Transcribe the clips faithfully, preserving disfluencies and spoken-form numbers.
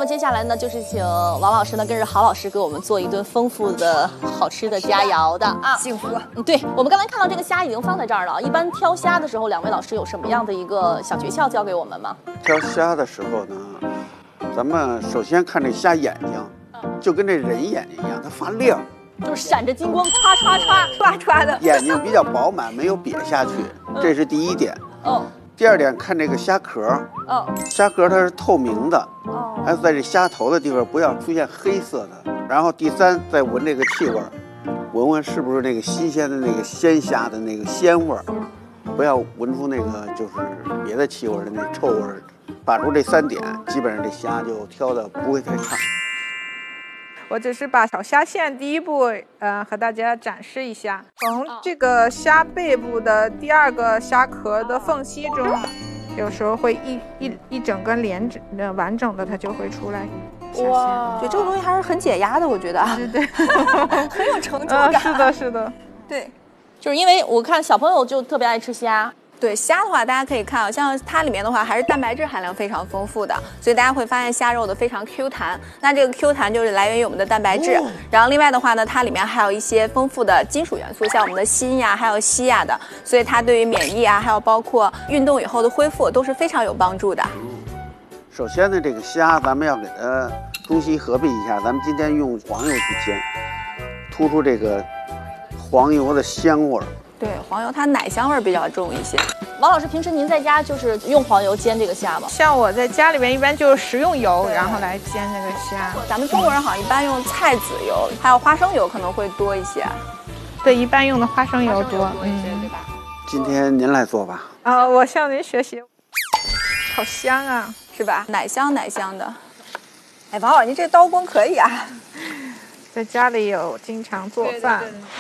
么接下来呢，就是请王老师呢跟着郝老师给我们做一顿丰富的好吃的佳肴的啊， 幸福。 嗯，对，我们刚才看到这个虾已经放在这儿了。一般挑虾的时候，两位老师有什么样的一个小诀窍教给我们吗？ 挑虾的时候呢，咱们首先看这虾眼睛，就跟这人眼睛一样，它发亮， 就是闪着金光，唰唰唰唰唰的， 眼睛比较饱满，没有瘪下去，这是第一点。 哦。 第二点，看这个虾壳， 哦， 虾壳它是透明的， 哦， 还有在这虾头的地方不要出现黑色的。然后第三，再闻这个气味，闻闻是不是那个新鲜的那个鲜虾的那个鲜味儿，不要闻出那个就是别的气味的那臭味儿。把住这三点，基本上这虾就挑的不会太差。 我只是把小虾线第一步，呃，和大家展示一下。从这个虾背部的第二个虾壳的缝隙中，有时候会一一一整根连整的完整的，它就会出来。 哇，对，这个东西还是很解压的，我觉得。 对对， 很有成就感。 呃、是的，是的。 对， 就是因为我看小朋友就特别爱吃虾。 对虾的话，大家可以看啊，像它里面的话还是蛋白质含量非常丰富的，所以大家会发现虾肉的非常 Q 弹。那这个 Q 弹就是来源于我们的蛋白质，哦、然后另外的话呢，它里面还有一些丰富的金属元素，像我们的锌呀，还有硒呀的，所以它对于免疫啊，还有包括运动以后的恢复都是非常有帮助的。 首先呢，这个虾咱们要给它中西合璧一下，咱们今天用黄油去煎，突出这个黄油的香味儿。 对，黄油它奶香味儿比较重一些。 王老师，平时您在家就是用黄油煎这个虾吗？ 像我在家里面一般就是食用油，然后来煎这个虾。 咱们中国人好像一般用菜籽油，还有花生油可能会多一些。 对，一般用的花生油多， 多一些，对吧？ 今天您来做吧。 啊、呃，我向您学习。好香啊， 是吧？奶香奶香的。哎，王老师，您这刀工可以啊。 在家里有经常做饭。对对对，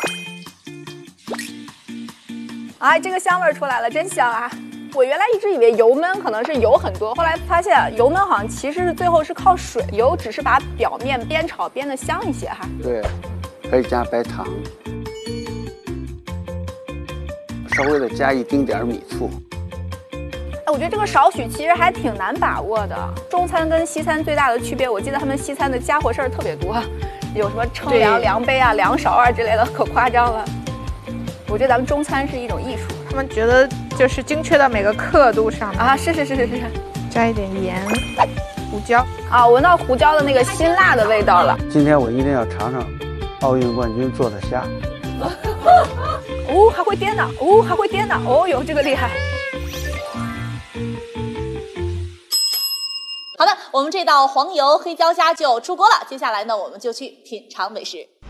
哎，这个香味儿出来了，真香啊！我原来一直以为油焖可能是油很多，后来发现油焖好像其实是最后是靠水，油只是把表面煸炒煸得香一些哈。 对，可以加白糖，稍微的加一丁点米醋。 哎，我觉得这个少许其实还挺难把握的。中餐跟西餐最大的区别，我记得他们西餐的家伙事儿特别多，有什么称量量杯啊、量勺啊之类的，可夸张了。我觉得咱们中餐是一种艺术， 他们觉得就是精确到每个刻度上啊，是是是是是， 加一点盐、胡椒啊，闻到胡椒的那个辛辣的味道了。 今天我一定要尝尝奥运冠军做的虾。 哦，还会颠呢，哦，还会颠呢，哦哟，这个厉害。 好的，我们这道黄油黑椒虾就出锅了，接下来呢，我们就去品尝美食。